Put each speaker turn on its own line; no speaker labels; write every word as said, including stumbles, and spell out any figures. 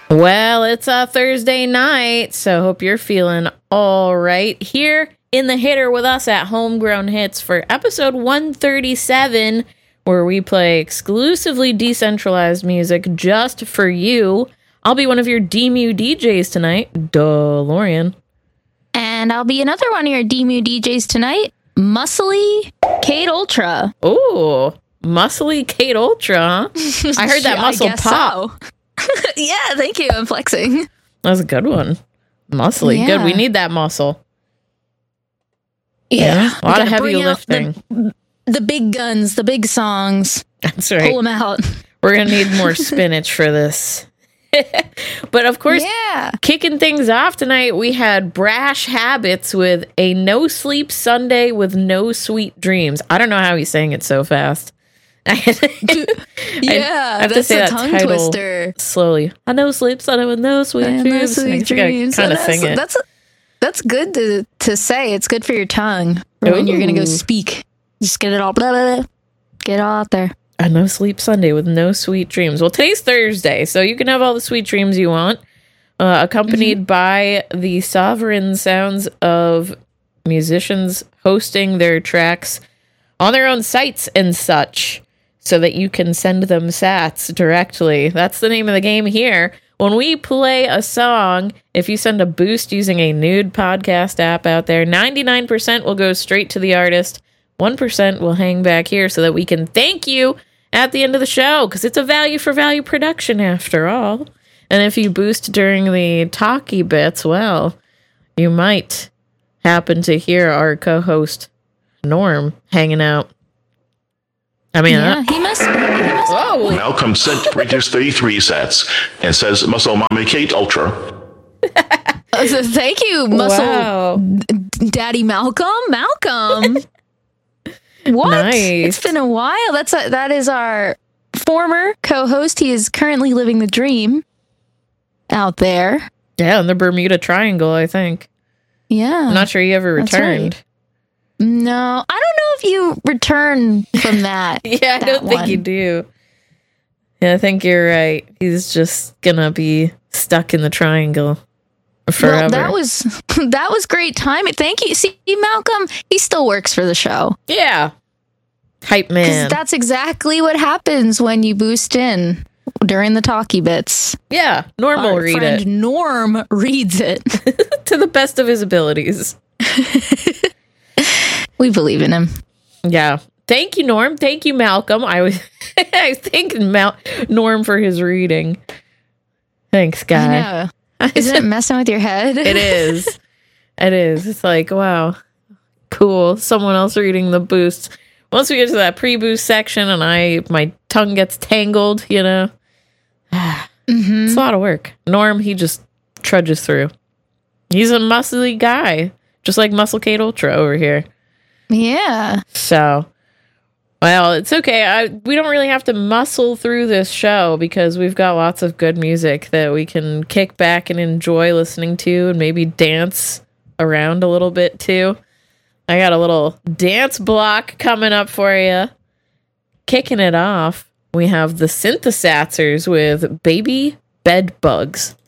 Well, it's a Thursday night, so hope you're feeling all right. Here in the hitter with us at Homegrown Hits for episode one thirty-seven, where we play exclusively decentralized music just for you. I'll be one of your D M U D Js tonight, DeLorean.
And I'll be another one of your D M U D Js tonight, Muscly Kate Ultra.
Ooh, Muscly Kate Ultra, huh? I heard that muscle
I guess
pop.
So. Yeah, thank you. I'm flexing.
That was a good one. Muscly.
Yeah.
Good. We need that muscle.
Yeah.
Yeah, a lot of heavy lifting.
The, the big guns, the big songs.
That's right.
Pull them out.
We're going to need more spinach for this. But of course,
yeah.
Kicking things off tonight, we had Brash Habits with a No Sleep Sunday with No Sweet Dreams. I don't know how he's saying it so fast.
Yeah,
I have
that's
to say
a
that
tongue
title
slowly.
slowly. I know sleep Sunday with no sweet
No
dreams.
sweet
I
dreams.
kind of
that's,
sing it.
That's that's good to to say. It's good for your tongue for when you're gonna go
Ooh.
speak. Just get it all blah, blah, blah. Get it all out there.
A no sleep Sunday with no sweet dreams. Well, today's Thursday, so you can have all the sweet dreams you want, uh, accompanied mm-hmm. by the sovereign sounds of musicians hosting their tracks on their own sites and such, so that you can send them sats directly. That's the name of the game here. When we play a song, if you send a boost using a nude podcast app out there, ninety-nine percent will go straight to the artist. one percent will hang back here so that we can thank you at the end of the show, because it's a value for value production after all. And if you boost during the talky bits, well, you might happen to hear our co-host Norm hanging out. I mean,
yeah,
uh,
he must. He must
whoa.
Malcolm sent Rangers thirty-three sets and says Muscle Mommy Kate Ultra.
Uh, so thank you, Muscle
Wow.
D- Daddy Malcolm. Malcolm. What?
Nice.
It's been a while. That's a, that is our former co-host. He is currently living the dream out there.
Yeah, in the Bermuda Triangle, I think.
Yeah.
I'm not sure he ever
That's
returned.
right. No, I don't know if you return from that.
Yeah, I
that
don't think
one.
you do. Yeah, I think you're right. He's just gonna be stuck in the triangle forever.
Well, that was that was great timing. Thank you. See, Malcolm, he still works for the show.
Yeah. Hype man.
Because that's exactly what happens when you boost in during the talky bits.
Yeah, Norm will
Our
read
friend
it
Norm reads it.
to the best of his abilities.
We believe in him.
Yeah. Thank you, Norm. Thank you, Malcolm. I was I was thanking Mal- Norm for his reading. Thanks, guy.
I know. Isn't it messing with your head?
It is. It is. It's like, wow, cool. Someone else reading the boosts. Once we get to that pre-boost section and I my tongue gets tangled, you know,
mm-hmm.
it's a lot of work. Norm, he just trudges through. He's a muscly guy, just like Muscle Kate Ultra over here.
Yeah.
So, well, it's okay. I we don't really have to muscle through this show because we've got lots of good music that we can kick back and enjoy listening to and maybe dance around a little bit too. I got a little dance block coming up for you. Kicking it off, we have the Synthesizers with Baby Bed Bugs.